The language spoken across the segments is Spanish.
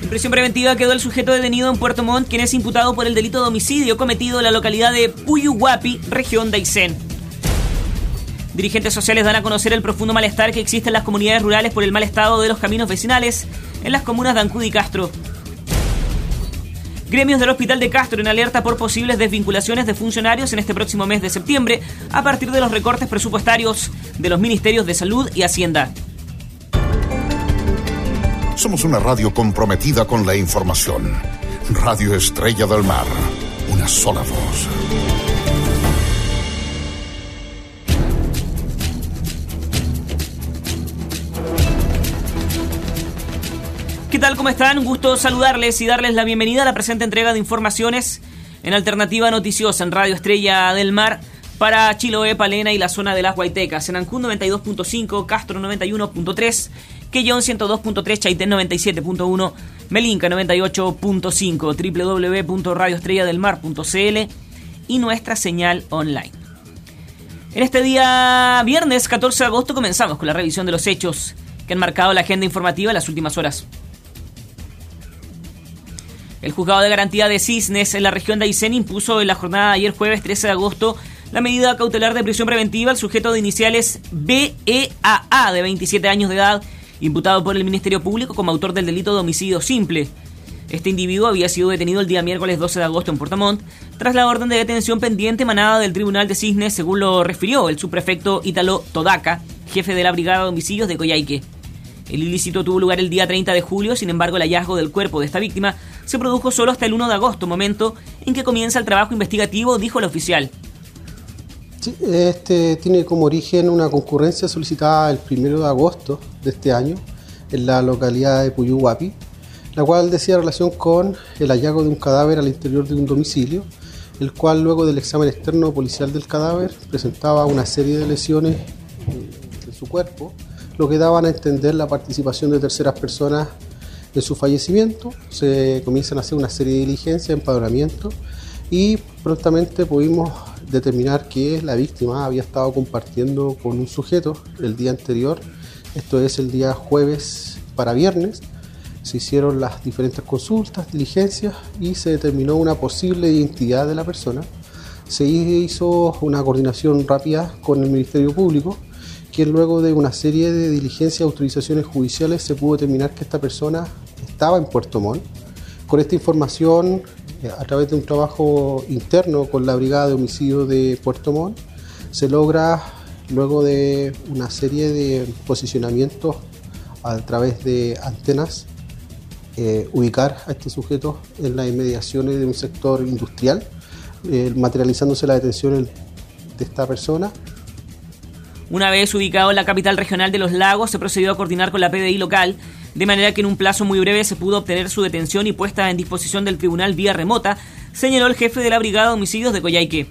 prisión preventiva quedó el sujeto detenido en Puerto Montt, quien es imputado por el delito de homicidio cometido en la localidad de Puyuhuapi, región de Aysén. Dirigentes sociales dan a conocer el profundo malestar que existe en las comunidades rurales por el mal estado de los caminos vecinales en las comunas de Ancud y Castro. Gremios del Hospital de Castro en alerta por posibles desvinculaciones de funcionarios en este próximo mes de septiembre a partir de los recortes presupuestarios de los ministerios de Salud y Hacienda. Somos una radio comprometida con la información. Radio Estrella del Mar. Una sola voz. ¿Qué tal? ¿Cómo están? Un gusto saludarles y darles la bienvenida a la presente entrega de informaciones en Alternativa Noticiosa en Radio Estrella del Mar para Chiloé, Palena y la zona de las Guaitecas. En Ancud 92.5, Castro 91.3, Quellón 102.3, Chaitén 97.1, Melinca 98.5, www.radioestrelladelmar.cl y nuestra señal online. En este día viernes 14 de agosto comenzamos con la revisión de los hechos que han marcado la agenda informativa en las últimas horas. El Juzgado de Garantía de Cisnes en la región de Aysén impuso en la jornada de ayer jueves 13 de agosto la medida cautelar de prisión preventiva al sujeto de iniciales BEAA de 27 años de edad, imputado por el Ministerio Público como autor del delito de homicidio simple. Este individuo había sido detenido el día miércoles 12 de agosto en Puerto Montt tras la orden de detención pendiente emanada del Tribunal de Cisnes, según lo refirió el subprefecto Ítalo Todaca, jefe de la Brigada de Homicidios de Coyhaique. El ilícito tuvo lugar el día 30 de julio, sin embargo el hallazgo del cuerpo de esta víctima se produjo solo hasta el 1 de agosto, momento en que comienza el trabajo investigativo, dijo el oficial. Sí, tiene como origen una concurrencia solicitada el 1 de agosto de este año en la localidad de Puyuhuapi, la cual decía relación con el hallazgo de un cadáver al interior de un domicilio, el cual luego del examen externo policial del cadáver presentaba una serie de lesiones en su cuerpo, lo que daban a entender la participación de terceras personas en su fallecimiento. Se comienzan a hacer una serie de diligencias, empadronamiento, y prontamente pudimos determinar que la víctima había estado compartiendo con un sujeto el día anterior, esto es el día jueves para viernes. Se hicieron las diferentes consultas, diligencias y se determinó una posible identidad de la persona. Se hizo una coordinación rápida con el Ministerio Público, que luego de una serie de diligencias y autorizaciones judiciales se pudo determinar que esta persona estaba en Puerto Montt. Con esta información, a través de un trabajo interno con la Brigada de Homicidios de Puerto Montt, se logra, luego de una serie de posicionamientos a través de antenas, ubicar a este sujeto en las inmediaciones de un sector industrial, materializándose la detención de esta persona. Una vez ubicado en la capital regional de Los Lagos, se procedió a coordinar con la PDI local, de manera que en un plazo muy breve se pudo obtener su detención y puesta en disposición del tribunal vía remota, señaló el jefe de la Brigada de Homicidios de Coyhaique.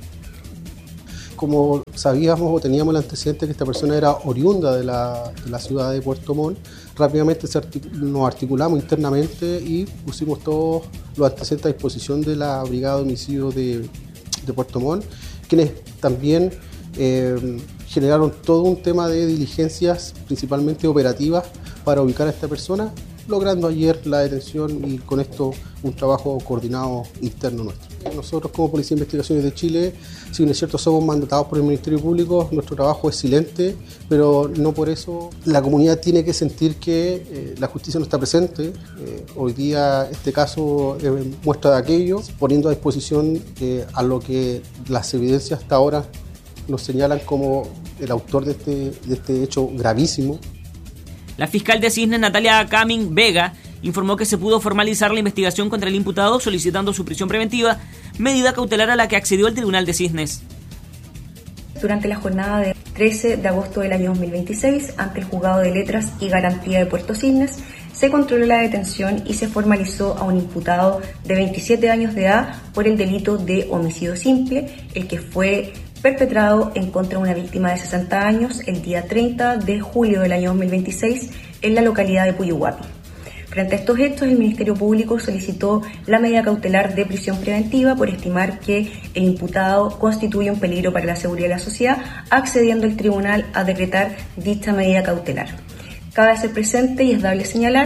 Como sabíamos o teníamos el antecedente que esta persona era oriunda de la ciudad de Puerto Montt, rápidamente nos articulamos internamente y pusimos todos los antecedentes a disposición de la Brigada de Homicidios de Puerto Montt, quienes también generaron todo un tema de diligencias, principalmente operativas, para ubicar a esta persona, logrando ayer la detención y con esto un trabajo coordinado interno nuestro. Nosotros como Policía de Investigaciones de Chile, si bien es cierto somos mandatados por el Ministerio Público, nuestro trabajo es silente, pero no por eso la comunidad tiene que sentir que la justicia no está presente. Hoy día este caso muestra de aquello, poniendo a disposición a lo que las evidencias hasta ahora nos señalan como el autor de este hecho gravísimo. La fiscal de Cisnes, Natalia Camín Vega, informó que se pudo formalizar la investigación contra el imputado solicitando su prisión preventiva, medida cautelar a la que accedió el Tribunal de Cisnes. Durante la jornada del 13 de agosto del año 2026, ante el Juzgado de Letras y Garantía de Puerto Cisnes, se controló la detención y se formalizó a un imputado de 27 años de edad por el delito de homicidio simple, el que fue perpetrado en contra de una víctima de 60 años el día 30 de julio del año 2026 en la localidad de Puyuhuapi. Frente a estos hechos, el Ministerio Público solicitó la medida cautelar de prisión preventiva por estimar que el imputado constituye un peligro para la seguridad de la sociedad, accediendo el tribunal a decretar dicha medida cautelar. Cabe hacer presente y es dable señalar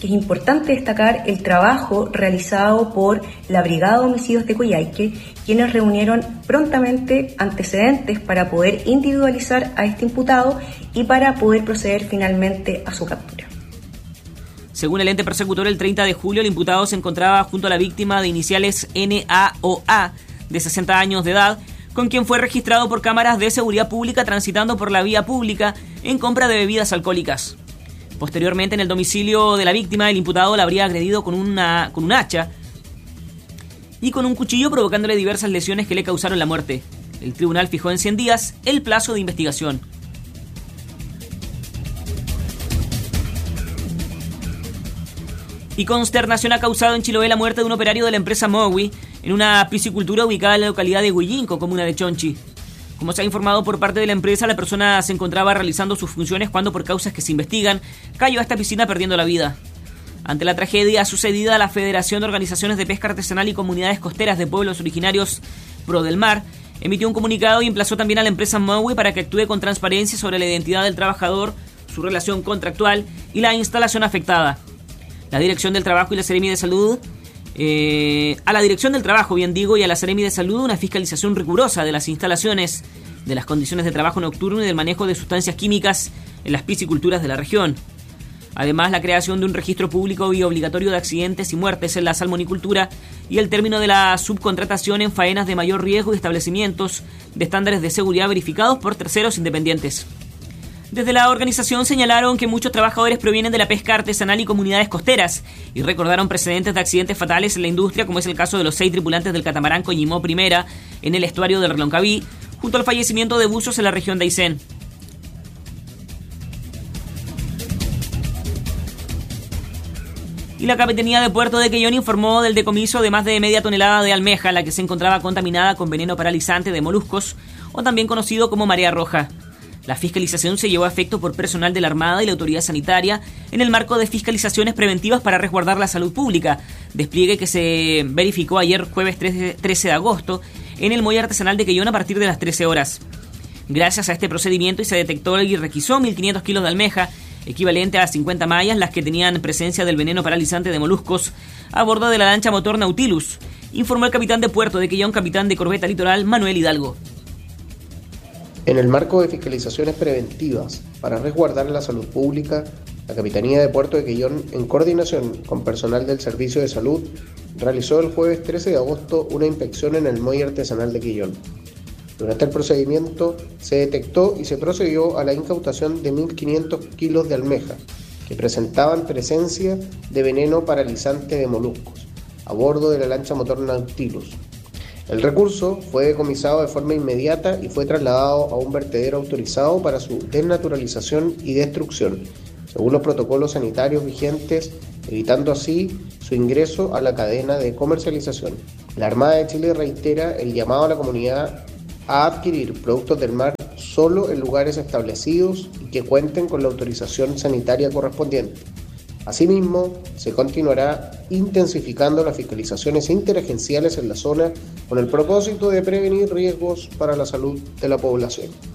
que es importante destacar el trabajo realizado por la Brigada de Homicidios de Coyhaique, quienes reunieron prontamente antecedentes para poder individualizar a este imputado y para poder proceder finalmente a su captura. Según el ente persecutor, el 30 de julio el imputado se encontraba junto a la víctima de iniciales NAOA, de 60 años de edad, con quien fue registrado por cámaras de seguridad pública transitando por la vía pública en compra de bebidas alcohólicas. Posteriormente, en el domicilio de la víctima, el imputado la habría agredido con un hacha y con un cuchillo, provocándole diversas lesiones que le causaron la muerte. El tribunal fijó en 100 días el plazo de investigación. Y consternación ha causado en Chiloé la muerte de un operario de la empresa Mowi en una piscicultura ubicada en la localidad de Huillinco, comuna de Chonchi. Como se ha informado por parte de la empresa, la persona se encontraba realizando sus funciones cuando, por causas que se investigan, cayó a esta piscina perdiendo la vida. Ante la tragedia sucedida, la Federación de Organizaciones de Pesca Artesanal y Comunidades Costeras de Pueblos Originarios Pro del Mar emitió un comunicado y emplazó también a la empresa Mowi para que actúe con transparencia sobre la identidad del trabajador, su relación contractual y la instalación afectada. La Dirección del Trabajo y la Seremi de Salud, a la Dirección del Trabajo, y a la Seremi de Salud una fiscalización rigurosa de las instalaciones, de las condiciones de trabajo nocturno y del manejo de sustancias químicas en las pisciculturas de la región. Además, la creación de un registro público y obligatorio de accidentes y muertes en la salmonicultura y el término de la subcontratación en faenas de mayor riesgo y establecimientos de estándares de seguridad verificados por terceros independientes. Desde la organización señalaron que muchos trabajadores provienen de la pesca artesanal y comunidades costeras y recordaron precedentes de accidentes fatales en la industria, como es el caso de los 6 tripulantes del catamarán Coñimó Primera en el estuario del Reloncaví, junto al fallecimiento de buzos en la región de Aysén. Y la Capitanía de Puerto de Quellón informó del decomiso de más de media tonelada de almeja, la que se encontraba contaminada con veneno paralizante de moluscos, o también conocido como marea roja. La fiscalización se llevó a efecto por personal de la Armada y la Autoridad Sanitaria en el marco de fiscalizaciones preventivas para resguardar la salud pública, despliegue que se verificó ayer jueves 13 de agosto en el muelle artesanal de Quellón a partir de las 13 horas. Gracias a este procedimiento se detectó y requisó 1.500 kilos de almeja, equivalente a 50 mallas, las que tenían presencia del veneno paralizante de moluscos, a bordo de la lancha motor Nautilus, informó el capitán de Puerto de Quellón, capitán de corbeta Litoral, Manuel Hidalgo. En el marco de fiscalizaciones preventivas para resguardar la salud pública, la Capitanía de Puerto de Quellón, en coordinación con personal del Servicio de Salud, realizó el jueves 13 de agosto una inspección en el muelle artesanal de Quellón. Durante el procedimiento se detectó y se procedió a la incautación de 1.500 kilos de almeja, que presentaban presencia de veneno paralizante de moluscos, a bordo de la lancha motor Nautilus. El recurso fue decomisado de forma inmediata y fue trasladado a un vertedero autorizado para su desnaturalización y destrucción, según los protocolos sanitarios vigentes, evitando así su ingreso a la cadena de comercialización. La Armada de Chile reitera el llamado a la comunidad a adquirir productos del mar solo en lugares establecidos y que cuenten con la autorización sanitaria correspondiente. Asimismo, se continuará intensificando las fiscalizaciones interagenciales en la zona con el propósito de prevenir riesgos para la salud de la población.